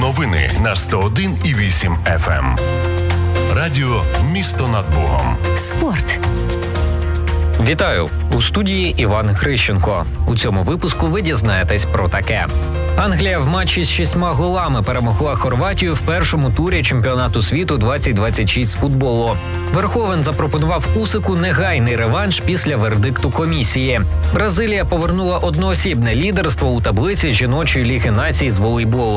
Новини на 101,8 FM. Радіо «Місто над Богом». Спорт. Вітаю! У студії Іван Хрищенко. У цьому випуску ви дізнаєтесь про таке. Англія в матчі з 6 голами перемогла Хорватію в першому турі чемпіонату світу 2026 з футболу. Верховен запропонував Усику негайний реванш після вердикту комісії. Бразилія повернула одноосібне лідерство у таблиці жіночої ліги націй з волейболу.